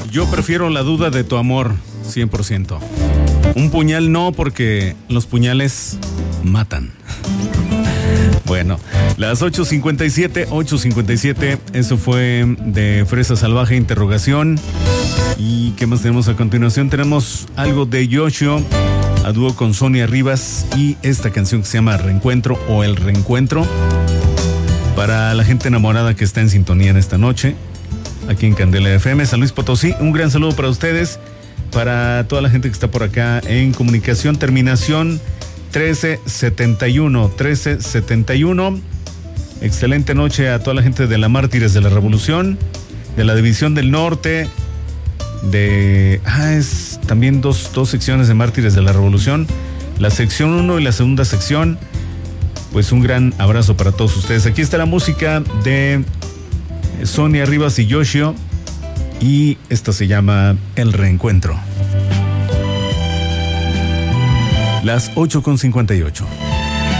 Yo prefiero la duda de tu amor, 100%. Un puñal no, porque los puñales matan. Bueno, las 8:57, eso fue de Fresa Salvaje, Interrogación. ¿Y qué más tenemos a continuación? Tenemos algo de Yoshio, a dúo con Sonia Rivas, y esta canción que se llama Reencuentro o El Reencuentro, para la gente enamorada que está en sintonía en esta noche, aquí en Candela FM, San Luis Potosí. Un gran saludo para ustedes, para toda la gente que está por acá en comunicación, terminación 1371. Excelente noche a toda la gente de la Mártires de la Revolución, de la División del Norte, es también dos secciones de Mártires de la Revolución, la sección 1 y la segunda sección. Pues un gran abrazo para todos ustedes. Aquí está la música de Sonia Rivas y Yoshio, y esta se llama El Reencuentro. Las 8:58.